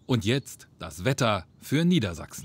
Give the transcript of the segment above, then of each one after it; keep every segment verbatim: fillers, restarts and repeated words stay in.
Und jetzt das Wetter für Niedersachsen.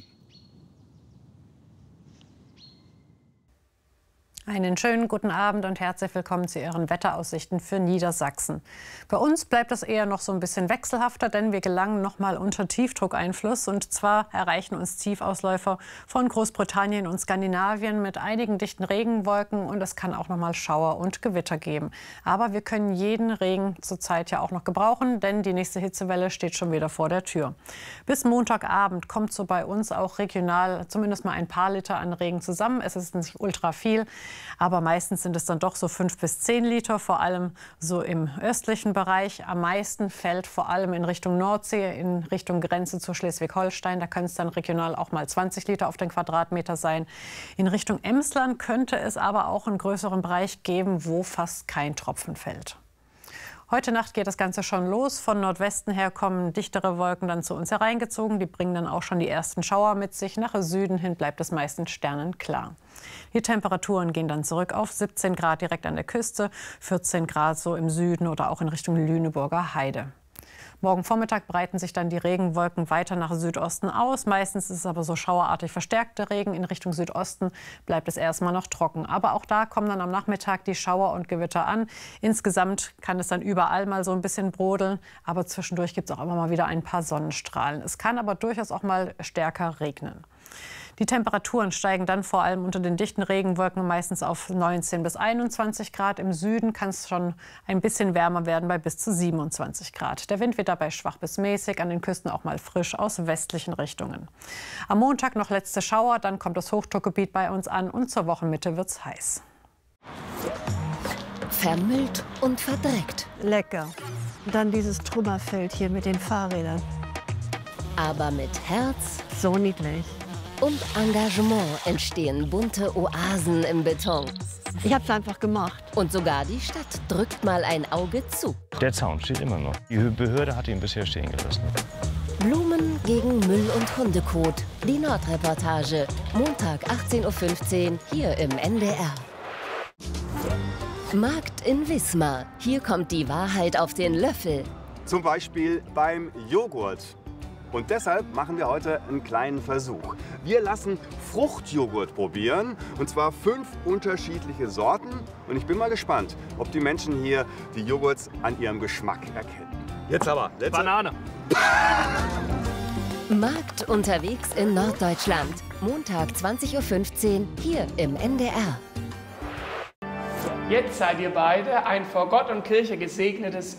Einen schönen guten Abend und herzlich willkommen zu Ihren Wetteraussichten für Niedersachsen. Bei uns bleibt es eher noch so ein bisschen wechselhafter, denn wir gelangen noch mal unter Tiefdruckeinfluss. Und zwar erreichen uns Tiefausläufer von Großbritannien und Skandinavien mit einigen dichten Regenwolken. Und es kann auch noch mal Schauer und Gewitter geben. Aber wir können jeden Regen zurzeit ja auch noch gebrauchen, denn die nächste Hitzewelle steht schon wieder vor der Tür. Bis Montagabend kommt so bei uns auch regional zumindest mal ein paar Liter an Regen zusammen. Es ist nicht ultra viel. Aber meistens sind es dann doch so fünf bis zehn Liter, vor allem so im östlichen Bereich. Am meisten fällt vor allem in Richtung Nordsee, in Richtung Grenze zu Schleswig-Holstein. Da können es dann regional auch mal zwanzig Liter auf den Quadratmeter sein. In Richtung Emsland könnte es aber auch einen größeren Bereich geben, wo fast kein Tropfen fällt. Heute Nacht geht das Ganze schon los. Von Nordwesten her kommen dichtere Wolken dann zu uns hereingezogen. Die bringen dann auch schon die ersten Schauer mit sich. Nach Süden hin bleibt es meistens sternenklar. Die Temperaturen gehen dann zurück auf siebzehn Grad direkt an der Küste, vierzehn Grad so im Süden oder auch in Richtung Lüneburger Heide. Morgen Vormittag breiten sich dann die Regenwolken weiter nach Südosten aus. Meistens ist es aber so schauerartig verstärkter Regen. In Richtung Südosten bleibt es erstmal noch trocken. Aber auch da kommen dann am Nachmittag die Schauer und Gewitter an. Insgesamt kann es dann überall mal so ein bisschen brodeln. Aber zwischendurch gibt es auch immer mal wieder ein paar Sonnenstrahlen. Es kann aber durchaus auch mal stärker regnen. Die Temperaturen steigen dann vor allem unter den dichten Regenwolken meistens auf neunzehn bis einundzwanzig Grad. Im Süden kann es schon ein bisschen wärmer werden bei bis zu siebenundzwanzig Grad. Der Wind wird dabei schwach bis mäßig, an den Küsten auch mal frisch aus westlichen Richtungen. Am Montag noch letzte Schauer, dann kommt das Hochdruckgebiet bei uns an und zur Wochenmitte wird's heiß. Vermüllt und verdreckt. Lecker. Und dann dieses Trümmerfeld hier mit den Fahrrädern. Aber mit Herz So niedlich. und Engagement entstehen bunte Oasen im Beton. Ich hab's einfach gemacht. Und sogar die Stadt drückt mal ein Auge zu. Der Zaun steht immer noch. Die Behörde hat ihn bisher stehen gelassen. Blumen gegen Müll und Hundekot. Die Nordreportage. Montag achtzehn Uhr fünfzehn hier im N D R. Markt in Wismar. Hier kommt die Wahrheit auf den Löffel. Zum Beispiel beim Joghurt. Und deshalb machen wir heute einen kleinen Versuch. Wir lassen Fruchtjoghurt probieren, und zwar fünf unterschiedliche Sorten. Und ich bin mal gespannt, ob die Menschen hier die Joghurts an ihrem Geschmack erkennen. Jetzt aber, letzte Banane. Markt unterwegs in Norddeutschland. Montag zwanzig Uhr fünfzehn hier im N D R. Jetzt seid ihr beide ein vor Gott und Kirche gesegnetes